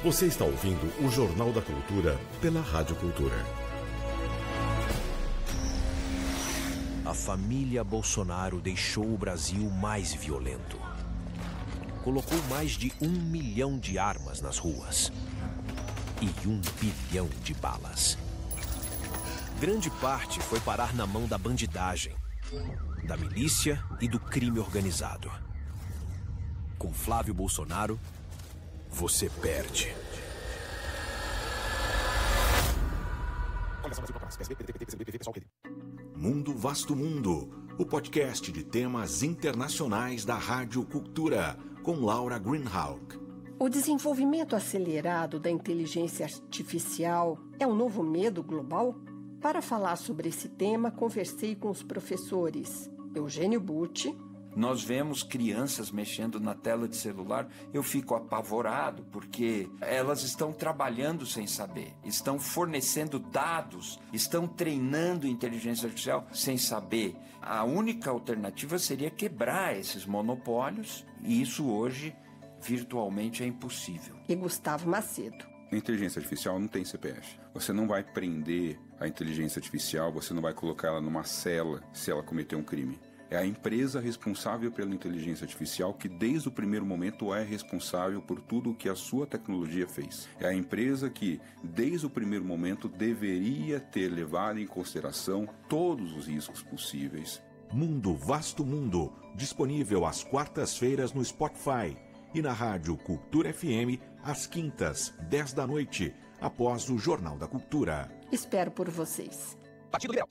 Você está ouvindo o Jornal da Cultura pela Rádio Cultura. A família Bolsonaro deixou o Brasil mais violento. Colocou mais de 1 milhão de armas nas ruas e 1 bilhão de balas. Grande parte foi parar na mão da bandidagem, da milícia e do crime organizado. Com Flávio Bolsonaro, você perde. Mundo Vasto Mundo, o podcast de temas internacionais da Rádio Cultura, com Laura Greenhalgh. O desenvolvimento acelerado da inteligência artificial é um novo medo global? Para falar sobre esse tema, conversei com os professores Eugênio Butti. Nós vemos crianças mexendo na tela de celular, eu fico apavorado, porque elas estão trabalhando sem saber, estão fornecendo dados, estão treinando inteligência artificial sem saber. A única alternativa seria quebrar esses monopólios, e isso hoje, virtualmente, é impossível. E Gustavo Macedo. A inteligência artificial não tem CPF. Você não vai prender a inteligência artificial, você não vai colocar ela numa cela se ela cometer um crime. É a empresa responsável pela inteligência artificial que desde o primeiro momento é responsável por tudo o que a sua tecnologia fez. É a empresa que desde o primeiro momento deveria ter levado em consideração todos os riscos possíveis. Mundo Vasto Mundo, disponível às quartas-feiras no Spotify e na Rádio Cultura FM às quintas, 10 da noite, após o Jornal da Cultura. Espero por vocês. Partido Liberal.